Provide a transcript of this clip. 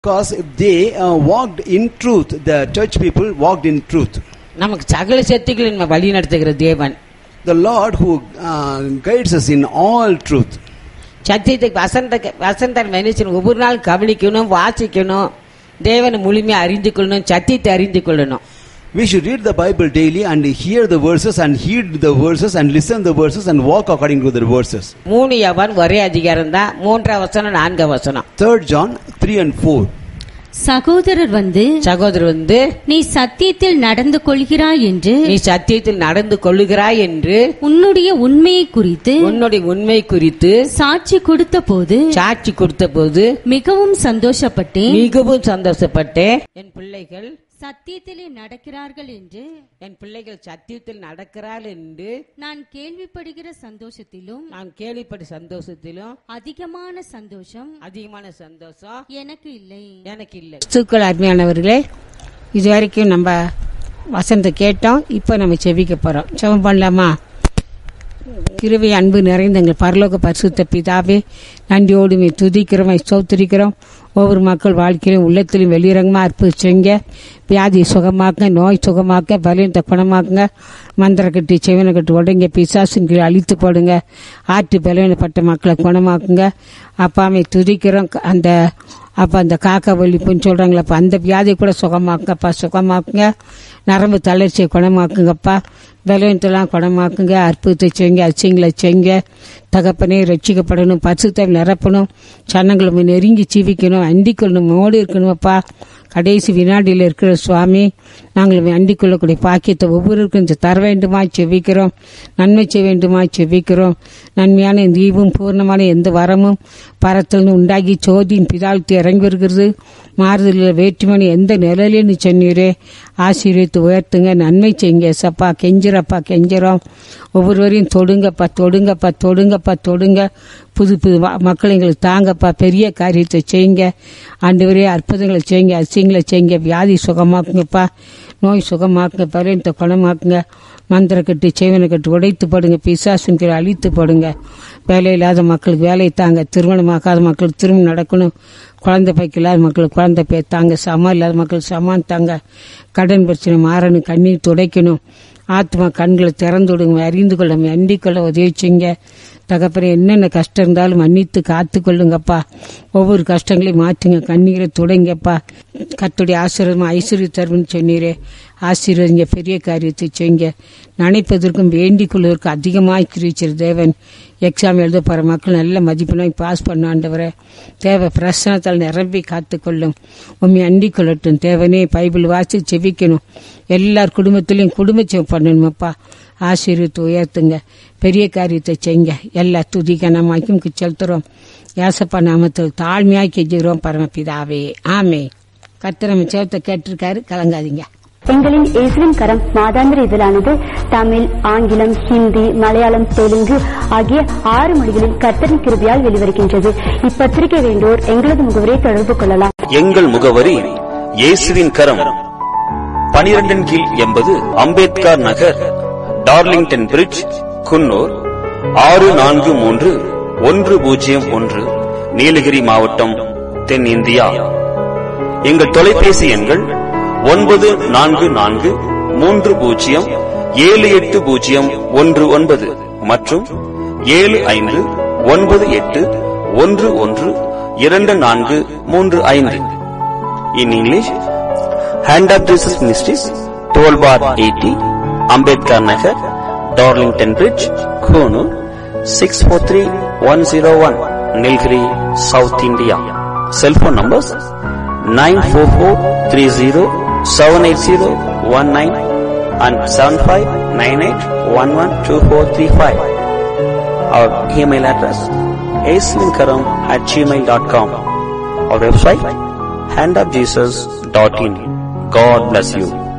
Because if they walked in truth, the church people walked in truth. நமக்கு சகல சக்திகளின் வழி நடத்துகிற தேவன், The Lord who guides us in all truth. சத்தியத்தை வசந்த மனுஷன் ஒவ்வொரு நாள் கவனிக்கணும், வாசிக்கணும், தேவனை முழுமையா அறிந்து கொள்ளணும், சத்தியத்தை அறிந்து கொள்ளணும். We should read the Bible daily and hear the verses and heed the verses and listen the verses and walk according to the verses. 3 யோவான் ஒரே அதிகாரம் தான், 3 வசனம் 4 வசனம். 3 John 3 and 4. சகோதரர் வந்து நீ சத்தியத்தில் நடந்து கொள்கிறாய் என்று உன்னுடைய உண்மையை குறித்து சாட்சி கொடுத்த போது மிகவும் சந்தோஷப்பட்டேன். என் பிள்ளைகள் சத்தியத்தில் நடக்கிறார்கள் என்று நான் கேள்விப்படுகிற சந்தோஷத்திலும் அதிகமான சந்தோஷம் எனக்கு இல்லை. அருமையானவர்களே, இதுவரைக்கும் நம்ம வசனத்தை கேட்டோம். இப்ப நம்ம செவிக்க போறோம். செவம் பண்ணலாமா? கிருபை அன்பு நிறைந்த எங்கள் பரலோக பரிசுத்த பிதாவே, நன்றியோடு துதிக்கிறோம், ஸ்தோத்திரிக்கிறோம். ஒவ்வொரு மக்கள் வாழ்க்கையிலும் உள்ளத்திலும் வெளியிறங்கமா அற்புதம், வியாதி சுகமாக்க, நோய் சுகமாக்க, பலவீனத்தை குணமாக்குங்க, மந்திர கட்டி செவனை கட்டி உடங்க, பிசாசின் கீழ் அழித்து போடுங்க, ஆற்று பலவீனப்பட்ட மக்களை குணமாக்குங்க. அப்பாமே துதிக்கிறோம். அந்த காக்கா வலிப்புன்னு சொல்றாங்களப்பா, அந்த வியாதியை கூட சுகமாக்குங்க. நரம்பு தளர்ச்சியை குணமாக்குங்கப்பா, பலவீனத்தெல்லாம் குணமாக்குங்க. அற்புதத்தை செய்யுங்க, அதிசயங்களை செய்யுங்க. தகப்பனே ரட்சிக்கப்படணும், பரிசுத்த நிரப்பணும், சன்னங்களை நெருங்கி ஜீவிக்கணும், அண்டிக்கொள்ளணும், மோடி இருக்கணும்ப்பா. கடைசி வினாடியில் இருக்கிற சுவாமி, நாங்கள் அண்டிக் கொள்ளக்கூடிய பாக்கியத்தை ஒவ்வொருவருக்கும் தர வேண்டுமா செவிக்கிறோம், நன்மை செய்ய வேண்டுமா செவிக்கிறோம். நன்மையான தீபம் பூர்ணமான எந்த வரமும் பரத்திலிருந்து உண்டாகி சோதியின் பிதாழ்த்து இறங்கி வருகிறது. மாறுதலில் வேற்றுமணி எந்த நிலையிலேன்னு சொன்னீரே, ஆசீர்வதித்து உயர்த்துங்க, நன்மை செய்யுங்க. சப்பா கெஞ்சிரோம். ஒவ்வொருவரையும் தொடுங்க. புது மக்களை எங்களுக்கு தாங்கப்பா. பெரிய காரியத்தை செய்யுங்க ஆண்டவரே, அற்புதங்களை செய்யுங்க, அதிசயங்களை செய்யுங்க. வியாதி சுகமாக்குங்கப்பா, நோய் சுகமாக்குங்க, பலவீனத்தை குணமாக்குங்க. மந்திர கட்டு செய்வனை கட்டு உடைத்து போடுங்க, பிசாசின் கீழ் அழித்து போடுங்க. வேலை இல்லாத மக்களுக்கு வேலை தாங்க, திருமணமாக்காத மக்களுக்கு திருமணம் நடக்கணும், குழந்தை பைக்கு இல்லாத மக்களுக்கு குழந்தை பை தாங்க, சமம் இல்லாத மக்களுக்கு சமான் தாங்க. கடன் பிரச்சனை மாறணும், கண்ணீர் துடைக்கணும். ஆத்மா கண்களை திறந்து விடுங்க, அறிந்து கொள்ள அண்டிக்கொள்ள உதவி செய்யுங்க. தகப்பனே, என்னென்ன கஷ்டம் இருந்தாலும் மன்னித்து காத்து கொள்ளுங்கப்பா. ஒவ்வொரு கஷ்டங்களையும் மாற்றுங்க, கண்ணீரை துடைங்கப்பா. கர்த்தருடைய ஆசீர்வாதம் ஐஸ்வர்யம் தரும்னு சொன்னீரே, ஆசீர்வதிங்க, பெரிய காரியத்தை செய்யுங்க. நினைப்பதற்கும் வேண்டிக் கொள்வதற்கும் அதிகமாக கிரிச்சிரு தேவன். எக்ஸாம் எழுத போகிற மக்கள் நல்ல மதிப்பெண்ணாய் பாஸ் பண்ணாண்டவரை தேவை பிரசனத்தால் நிரம்பி காத்துக்கொள்ளும். உண்மை அண்டிக் கொள்ளட்டும் தேவனே. பைபிள் வாசி செவிக்கணும், எல்லார் குடும்பத்திலையும் குடும்ப பண்ணணுமப்பா. ஆசீர்வதித்து உயர்த்துங்க, பெரிய காரியத்தை செய்யுங்க. எல்லா துதிகனமாக்கும் செலுத்துறோம். ஏசப்பா நாமத்தில் தாழ்மையாய் கெஞ்சுகிறோம் பரமபிதாவே, ஆமே. கர்த்தர் நம்ம சேவத்தை கேட்டிருக்காரு, கலங்காதீங்க. எங்களின் இயேசுவின் கரம் மாதாந்திர இதழானது தமிழ், ஆங்கிலம், ஹிந்தி, மலையாளம், தெலுங்கு ஆகிய 6 மொழிகளில் கர்த்தரின் கிருபையால் வெளிவருகின்றது. இப்பத்திரிகை வேண்டோர் எங்களது முகவரியை தொடர்பு கொள்ளலாம். எங்கள் முகவரி இயேசுவின் கரம், 12 கீழ் 80 அம்பேத்கர் நகர், டார்லிங்டன் பிரிட்ஜ், குன்னூர் 643101, நீலகிரி மாவட்டம், தென்னிந்தியா. எங்கள் தொலைபேசி எண்கள் 9430780119 மற்றும் 7598112435. In English, Hand of Jesus Ministries, 12/80, Ambedkar Nagar, Darlington Bridge, Konoor, 643101, Nilgiri, South India. Cell phone numbers 944307801 and 7598112435. Our email address aislinkaram@gmail.com. Our website handofjesus.in. God bless you.